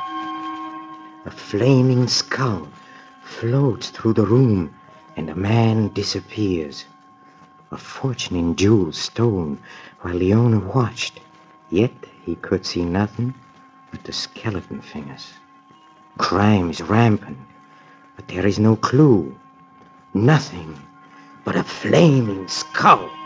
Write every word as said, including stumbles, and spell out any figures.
A flaming skull floats through the room, and a man disappears. A fortune in jewels stolen while the owner watched, yet he could see nothing but the skeleton fingers. Crime is rampant, but there is no clue. Nothing but a flaming skull.